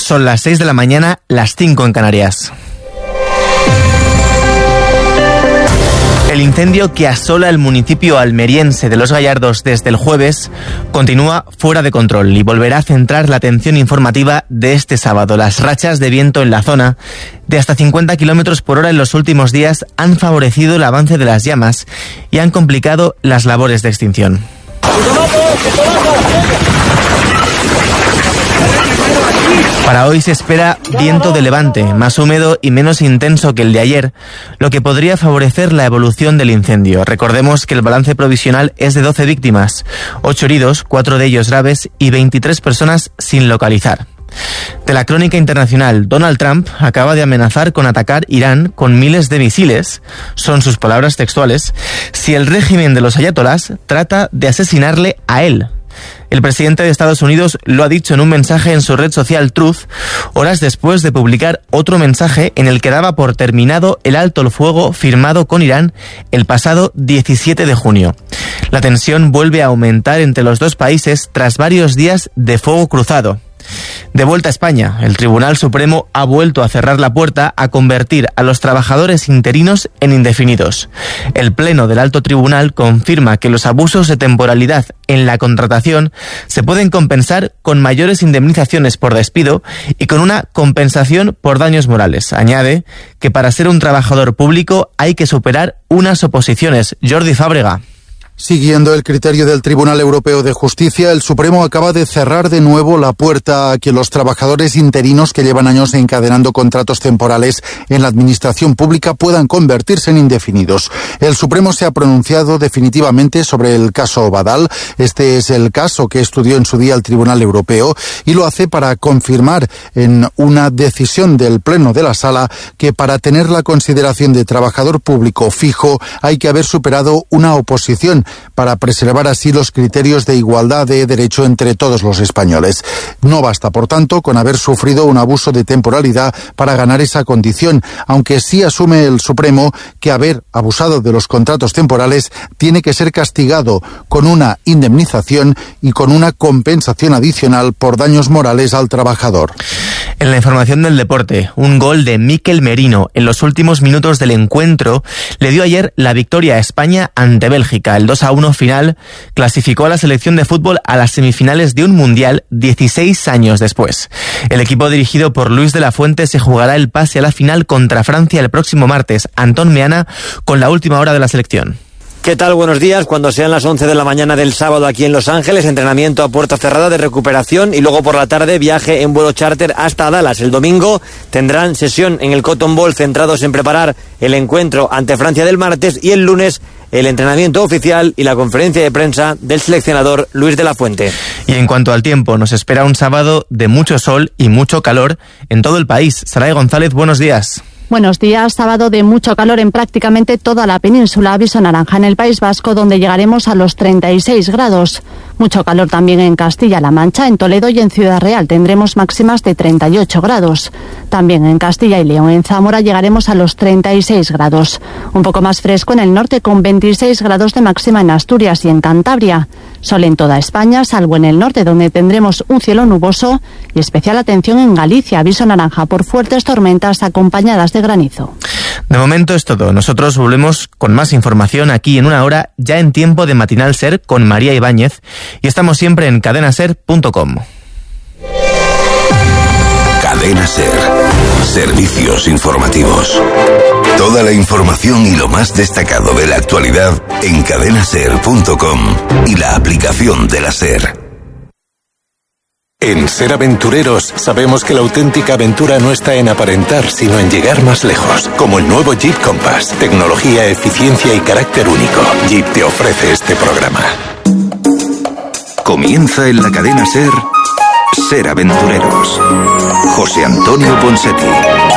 Son las 6 de la mañana, las 5 en Canarias. El incendio que asola el municipio almeriense de Los Gallardos desde el jueves continúa fuera de control y volverá a centrar la atención informativa de este sábado. Las rachas de viento en la zona de hasta 50 kilómetros por hora en los últimos días han favorecido el avance de las llamas y han complicado las labores de extinción. Para hoy se espera viento de levante, más húmedo y menos intenso que el de ayer, lo que podría favorecer la evolución del incendio. Recordemos que el balance provisional es de 12 víctimas, 8 heridos, 4 de ellos graves y 23 personas sin localizar. De la crónica internacional, Donald Trump acaba de amenazar con atacar Irán con miles de misiles, son sus palabras textuales, si el régimen de los ayatolás trata de asesinarle a él. El presidente de Estados Unidos lo ha dicho en un mensaje en su red social Truth, horas después de publicar otro mensaje en el que daba por terminado el alto el fuego firmado con Irán el pasado 17 de junio. La tensión vuelve a aumentar entre los dos países tras varios días de fuego cruzado. De vuelta a España, el Tribunal Supremo ha vuelto a cerrar la puerta a convertir a los trabajadores interinos en indefinidos. El Pleno del Alto Tribunal confirma que los abusos de temporalidad en la contratación se pueden compensar con mayores indemnizaciones por despido y con una compensación por daños morales. Añade que para ser un trabajador público hay que superar unas oposiciones. Jordi Fábrega. Siguiendo el criterio del Tribunal Europeo de Justicia, el Supremo acaba de cerrar de nuevo la puerta a que los trabajadores interinos que llevan años encadenando contratos temporales en la administración pública puedan convertirse en indefinidos. El Supremo se ha pronunciado definitivamente sobre el caso Badal. Este es el caso que estudió en su día el Tribunal Europeo y lo hace para confirmar en una decisión del Pleno de la Sala que para tener la consideración de trabajador público fijo hay que haber superado una oposición para preservar así los criterios de igualdad de derecho entre todos los españoles. No basta, por tanto, con haber sufrido un abuso de temporalidad para ganar esa condición, aunque sí asume el Supremo que haber abusado de los contratos temporales tiene que ser castigado con una indemnización y con una compensación adicional por daños morales al trabajador. En la información del deporte, un gol de Mikel Merino en los últimos minutos del encuentro le dio ayer la victoria a España ante Bélgica. El 2-1 final clasificó a la selección de fútbol a las semifinales de un mundial 16 años después. El equipo dirigido por Luis de la Fuente se jugará el pase a la final contra Francia el próximo martes. Antón Meana con la última hora de la selección. ¿Qué tal? Buenos días. Cuando sean las 11 de la mañana del sábado aquí en Los Ángeles, entrenamiento a puerta cerrada de recuperación y luego por la tarde viaje en vuelo charter hasta Dallas. El domingo tendrán sesión en el Cotton Bowl centrados en preparar el encuentro ante Francia del martes y el lunes el entrenamiento oficial y la conferencia de prensa del seleccionador Luis de la Fuente. Y en cuanto al tiempo, nos espera un sábado de mucho sol y mucho calor en todo el país. Saray González, buenos días. Buenos días, sábado de mucho calor en prácticamente toda la península, aviso naranja en el País Vasco donde llegaremos a los 36 grados. Mucho calor también en Castilla-La Mancha, en Toledo y en Ciudad Real tendremos máximas de 38 grados. También en Castilla y León, en Zamora llegaremos a los 36 grados. Un poco más fresco en el norte con 26 grados de máxima en Asturias y en Cantabria. Sol en toda España, salvo en el norte donde tendremos un cielo nuboso y especial atención en Galicia, aviso naranja por fuertes tormentas acompañadas de granizo. De momento es todo. Nosotros volvemos con más información aquí en una hora, ya en tiempo de Matinal Ser con María Ibáñez y estamos siempre en cadenaser.com. Cadena Ser. Servicios informativos. Toda la información y lo más destacado de la actualidad en cadenaser.com y la aplicación de la Ser. En Ser Aventureros sabemos que la auténtica aventura no está en aparentar, sino en llegar más lejos. Como el nuevo Jeep Compass. Tecnología, eficiencia y carácter único. Jeep te ofrece este programa. Comienza en la cadena Ser, Ser Aventureros. José Antonio Ponseti.